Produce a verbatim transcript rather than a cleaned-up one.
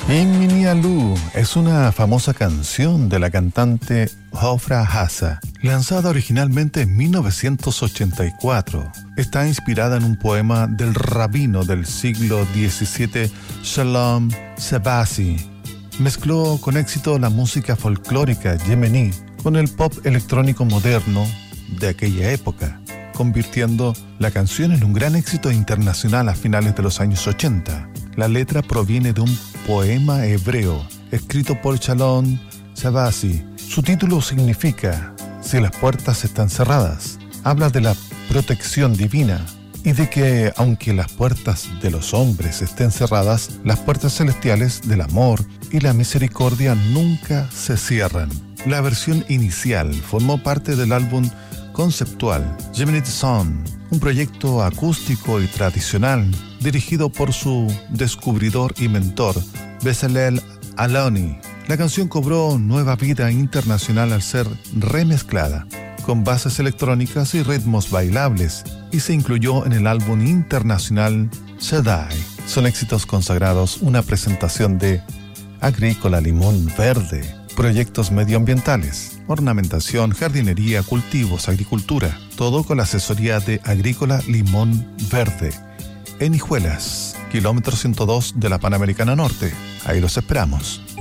Inminialú es una famosa canción de la cantante Ofra Hassa, lanzada originalmente en mil novecientos ochenta y cuatro. Está inspirada en un poema del rabino del siglo diecisiete, Shalom Sebassi. Mezcló con éxito la música folclórica yemení con el pop electrónico moderno de aquella época, convirtiendo la canción en un gran éxito internacional a finales de los años ochenta. La letra proviene de un poema hebreo escrito por Shalom Sebassi. Su título significa Si las puertas están cerradas. Habla de la protección divina y de que, aunque las puertas de los hombres estén cerradas, las puertas celestiales del amor y la misericordia nunca se cierran. La versión inicial formó parte del álbum conceptual Yemenite Song, un proyecto acústico y tradicional dirigido por su descubridor y mentor Bezalel Aloni. La canción cobró nueva vida internacional al ser remezclada con bases electrónicas y ritmos bailables y se incluyó en el álbum internacional Shaddai. Son éxitos consagrados, una presentación de Agrícola Limón Verde, proyectos medioambientales, ornamentación, jardinería, cultivos, agricultura, todo con la asesoría de Agrícola Limón Verde, en Hijuelas, kilómetro ciento dos de la Panamericana Norte. Ahí los esperamos.